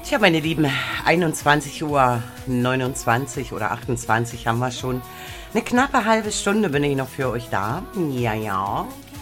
Tja, meine Lieben, 21:29 oder 28 haben wir schon. Eine knappe halbe Stunde bin ich noch für euch da. Ja, ja.